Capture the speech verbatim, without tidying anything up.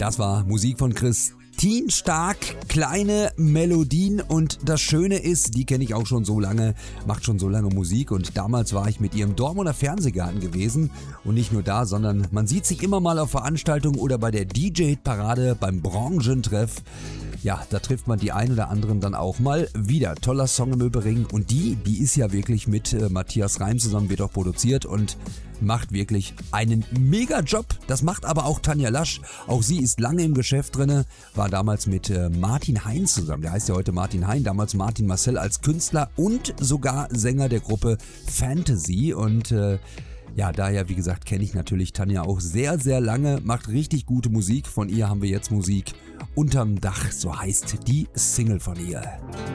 Das war Musik von Christine Stark, kleine Melodien, und das Schöne ist, die kenne ich auch schon so lange, macht schon so lange Musik, und damals war ich mit ihr im Dortmunder Fernsehgarten gewesen und nicht nur da, sondern man sieht sich immer mal auf Veranstaltungen oder bei der D J-Parade, beim Branchentreff. Ja, da trifft man die ein oder anderen dann auch mal wieder. Toller Song im Übrigen, und die, die ist ja wirklich mit äh, Matthias Reim zusammen, wird auch produziert und macht wirklich einen Mega-Job. Das macht aber auch Tanja Lasch. Auch sie ist lange im Geschäft drinne, war damals mit äh, Martin Hein zusammen. Der heißt ja heute Martin Hein, damals Martin Marcel als Künstler und sogar Sänger der Gruppe Fantasy. Und äh, ja, daher, wie gesagt, kenne ich natürlich Tanja auch sehr, sehr lange, macht richtig gute Musik. Von ihr haben wir jetzt Musik Unterm Dach, so heißt die Single von ihr.